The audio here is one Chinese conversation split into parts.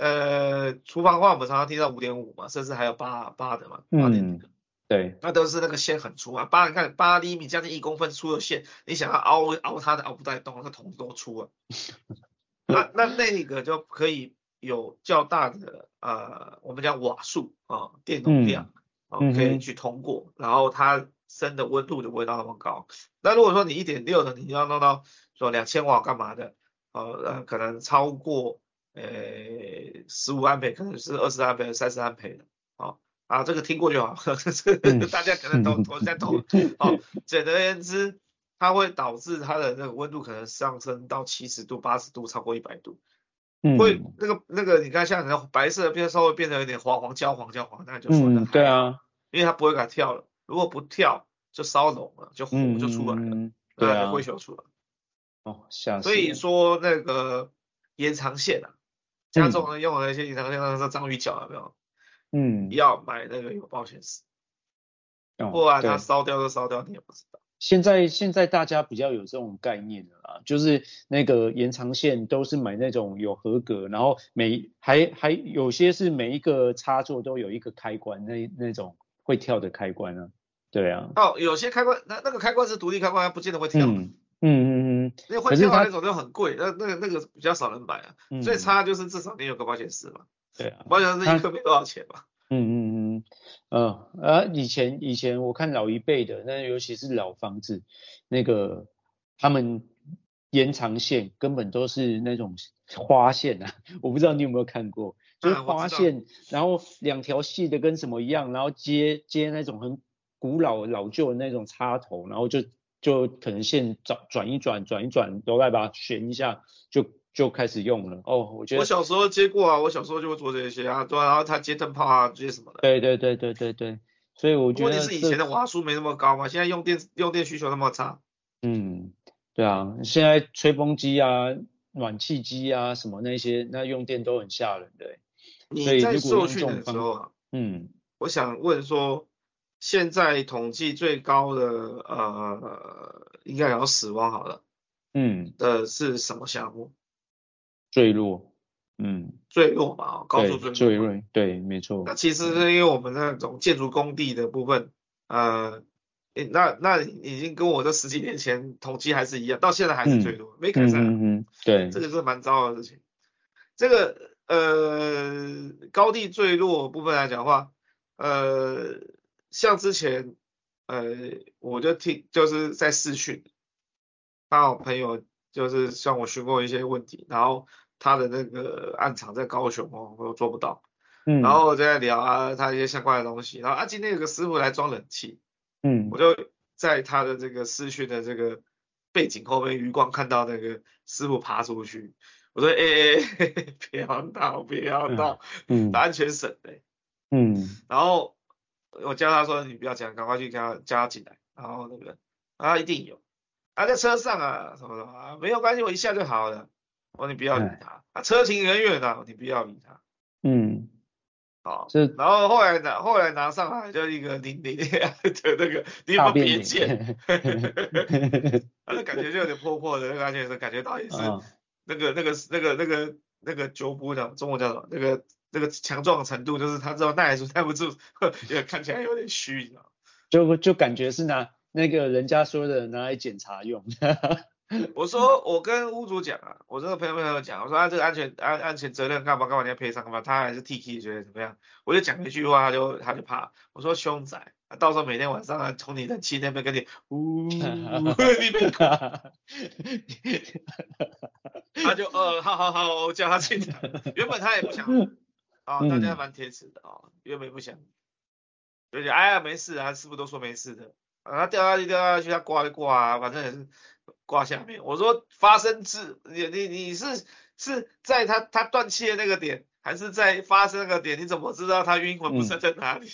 厨房的话，我们常常听到5.5嘛，甚至还有8的嘛，8.0的。 对， 那都是那个线很粗啊，你看8厘米将近1公分粗的线，你想要凹它的凹不带动，那个筒子多粗啊。那个就可以有较大的我们讲瓦数啊，电容量可以去通过，然后它生的温度就不会到那么高。那如果说你1.6的，你要弄到说2000瓦干嘛的，可能超过15安培，可能是20安培、30安培的，这个听过就好，大家可能都在投。简而言之，它会导致它的那个温度可能上升到70度、80度，超过100度。会那个，你看像那白色的稍微变得有点黄焦，那就说那还好，因为它不会给它跳了。如果不跳，就烧融了，就火就出来了，那就灰球出来。 吓死所以说那个延长线家中人用的那些延长线，那章鱼脚有没有？要买那个有保险丝，不然它烧掉就烧掉，你也不知道。 现在大家比较有这种概念的啦，就是那个延长线都是买那种有合格，然后还有些是每一个插座都有一个开关，那种会跳的开关啊。对啊。 有些开关那个开关是独立开关，它不见得会跳。因为会跳的那种就很贵，那个比较少人买啊。最差就是至少你有个保险丝嘛。 对啊。 保险丝一颗没多少钱嘛。 以前我看老一辈的，那尤其是老房子，那个他们延长线根本都是那种花线啊，我不知道你有没有看过，就是花线，然后2条细的跟什么一样，然后接那种很古老旧的那种插头，然后就可能线转一转，然后再把它旋一下，就开始用了。我觉得我小时候接过啊，我小时候就会做这些啊，对啊，然后他接灯泡啊，接什么的。 对，所以我觉得问题是以前的瓦数没那么高嘛，现在用电需求那么差。 对啊，现在吹风机啊、暖气机啊什么那些，那用电都很吓人的。 你在受训的时候我想问说，现在统计最高的应该讲死亡好了，的是什么项目？ 坠落。 坠落嘛，高速坠落。 对，没错。 那其实是因为我们那种建筑工地的部分，那已经跟我这10几年前统计还是一样，到现在还是坠落，没改善。 对， 这个是蛮糟的事情。这个高地坠落部分来讲的话，像之前我就就是在视讯，刚好朋友就是向我询问一些问题，然后他的那个案场在高雄我做不到，然后我就在聊他一些相关的东西，然后今天有个师傅来装冷气，我就在他的这个视讯的这个背景后面余光看到那个师傅爬出去，我说不要闹，他安全省的。然后我叫他说你不要讲，赶快去叫他进来，然后那个他一定有。在车上什么没有关系，我一下就好了。我说你不要理他，车停远远的，你不要理他。然后后来拿上来就一个零的那个，你有没有别见？他的感觉就有点破破的，那个安全绳感觉到也是那个揪不的，中文叫什么？那个强壮程度，就是他知道耐不住，也看起来有点虚，你知道吗？就感觉是拿那个人家说的拿来检查用。 我说我跟屋主讲我这个朋友讲，我说这个安全责任干嘛你要赔偿干嘛？他还是 T 觉得怎么样？我就讲一句话，他就怕。我说凶仔，到时候每天晚上从你冷气那边跟你你别他就好，我叫他进来。原本他也不想大家蛮铁齿的原本不想，就没事师傅都说没事的。他掉下去，他挂就挂反正也是挂下面。我说发生你是在他断气的那个点，还是在发生那个点？你怎么知道他晕魂不散在哪里？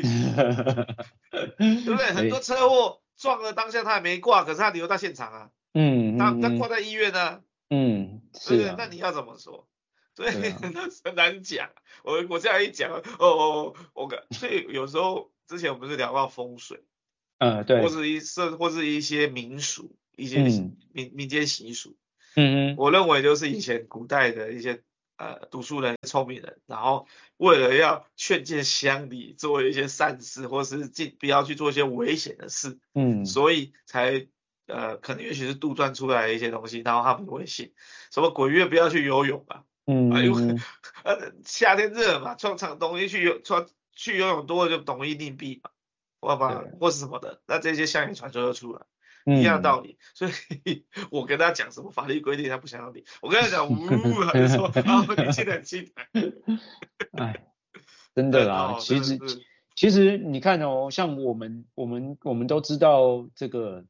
对不对？很多车祸撞了当下他还没挂，可是他留到现场他挂在医院呢。对不对？那你要怎么说？所以很难讲。我这样一讲所以有时候之前我们是聊到风水。 对， 或是一些民俗，一些民间习俗。我认为就是以前古代的一些读书人、聪明人，然后为了要劝诫乡里做一些善事，或是不要去做一些危险的事，所以才可能也许是杜撰出来的一些东西，然后他们会信，什么鬼月不要去游泳啊，因为夏天热嘛，穿长东西去游泳多了就容易溺毙嘛，或是什么的，那这些乡野传说就出来。一样的道理，所以我跟他讲什么法律规定，他不想要理。我跟他讲，他就说啊，你记得很清楚。 哎，真的啦，其实你看哦，像我们都知道这个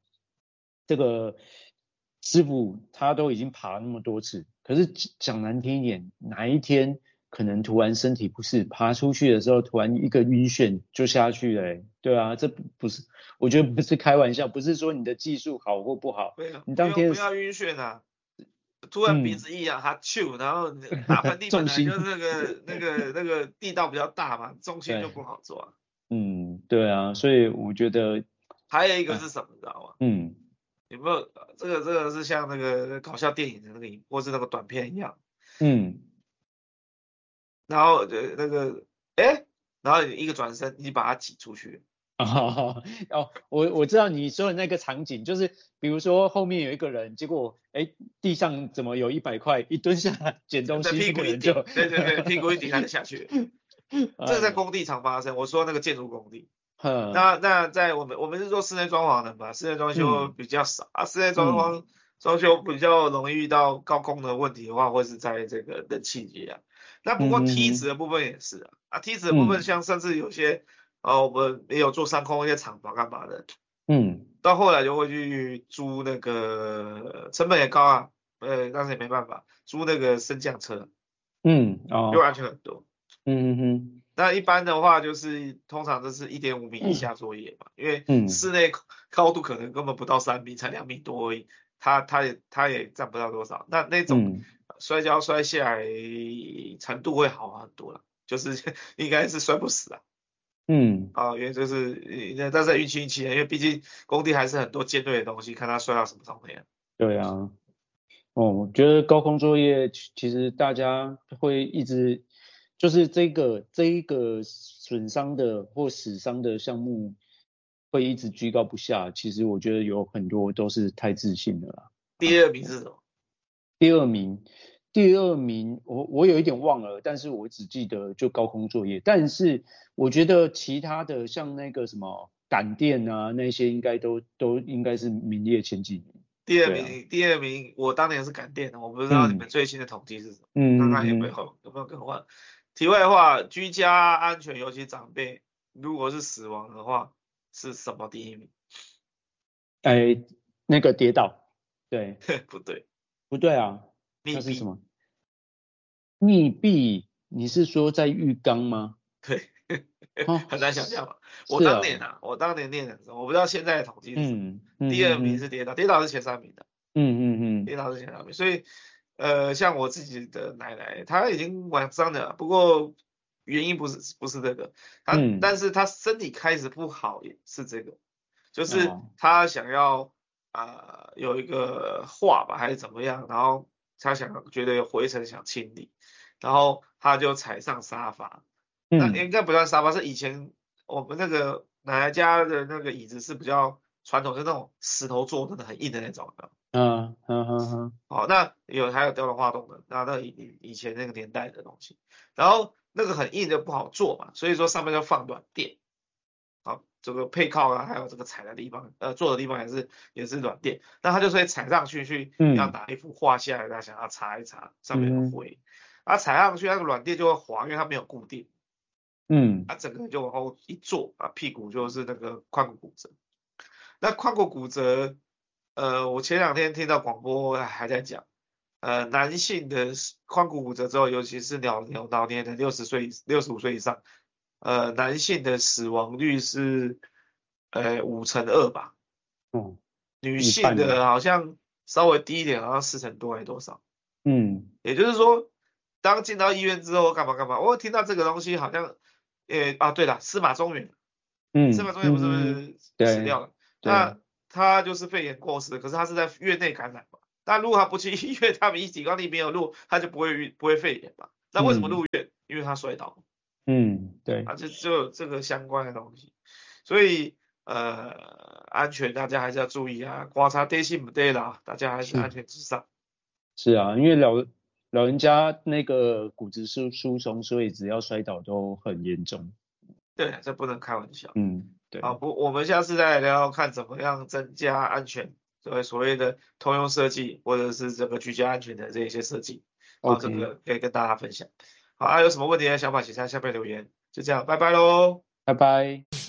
师傅他都已经爬了那么多次，可是讲难听一点，哪一天可能突然身体不适，爬出去的时候突然一个晕眩就下去了对啊，这不是，我觉得不是开玩笑，不是说你的技术好或不好，你当天不要晕眩啊，突然鼻子一痒，哈啾，然后打喷嚏本来就是那个地道比较大嘛，重心就不好抓。 对啊，所以我觉得还有一个是什么，你知道吗？有没有这个是像那个搞笑电影的那个或是那个短片一样，然后然后一个转身，你把它挤出去。 我知道你说的那个场景，就是比如说后面有一个人，结果地上怎么有100块，一蹲下来捡东西， 屁股一顶，对，屁股一顶他就下去。这个在工地常发生，我说那个建筑工地。那在我们是做室内装潢的嘛，室内装修比较少室内装修比较容易遇到高空的问题的话，或是在这个冷气机啊。那不过梯子的部分也是梯子的部分像甚至有些我们也有做上空一些厂房干嘛的，到后来就会去租那个成本也高但是也没办法，租那个升降车，就安全很多。那一般的话就是通常都是1.5米以下作业嘛，因为室内高度可能根本不到3米，才2米多而已，它也占不到多少。那种摔跤摔下来程度会好很多了，就是应该是摔不死因为就是但是运气因为毕竟工地还是很多尖锐的东西，看他摔到什么上面。 对啊，我觉得高空作业其实大家会一直就是这一个损伤的或死伤的项目会一直居高不下，其实我觉得有很多都是太自信了啦。 第二名是什么？ 第二名我有一点忘了，但是我只记得就高空作业，但是我觉得其他的像那个什么感电那些应该都应该是名列前几名。 第二名我当年是感电的，我不知道你们最新的统计是什么，看看有没有更换。题外话，居家安全尤其长辈如果是死亡的话是什么第一名？ 那个跌倒，对。不对啊，那是什么？溺毙？你是说在浴缸吗？ 对，很难想象嘛。我当年念的时候，我不知道现在的统计是什么。第二名是跌倒，跌倒是前3名的。跌倒是前3名，所以像我自己的奶奶，她已经晚上了，不过原因不是这个，但是她身体开始不好也是这个，就是她想要有一个画吧还是怎么样，然后她觉得有灰尘想清理，然后她就踩上沙发，那应该不算沙发，是以前我们那个奶奶家的那个椅子是比较传统，是那种石头做的很硬的那种的。那还有雕龙画栋的，那以前那个年代的东西，然后那个很硬的不好做嘛，所以说上面就放软垫，这个配靠还有这个踩的地方，坐的地方也是软垫，那他就会踩上去要拿一幅画下来，他想要擦一擦上面的灰，踩上去那个软垫就会滑，因为它没有固定，整个人就往后一坐，屁股就是那个髋骨骨折。那髋骨骨折，我前2天听到广播还在讲，男性的髋骨骨折之后，尤其是老年的65岁以上，男性的死亡率是5%-2%吧，女性的好像稍微低一点，好像4%多还是多少，也就是说，当进到医院之后干嘛，我听到这个东西好像，对了，司马中原不是死掉了。那他就是肺炎过世，可是他是在院内感染嘛， 那如果他不去医院，他免疫抵抗力没有弱，他就不会肺炎嘛。那为什么入院？因为他摔倒。 对。 就有这个相关的东西，所以安全大家还是要注意啊，刮擦对性不对啦，大家还是安全至上。 是啊，因为老人家那个骨质疏松，所以只要摔倒都很严重。 对，这不能开玩笑。 对。 好，我们下次再聊聊看怎么样增加安全，所谓的通用设计或者是这个居家安全的这一些设计。好，这个可以跟大家分享。好，有什么问题的想法，请在下面留言。就这样，拜拜喽。 拜拜。